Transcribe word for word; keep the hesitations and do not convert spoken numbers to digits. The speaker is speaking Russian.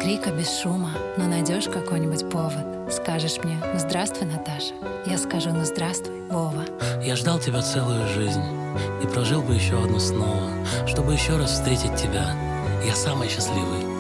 крика, без шума, но найдешь какой-нибудь повод. Скажешь мне: ну здравствуй, Наташа. Я скажу: ну здравствуй, Вова. Я ждал тебя целую жизнь и прожил бы еще одну снова, чтобы еще раз встретить тебя. Я самый счастливый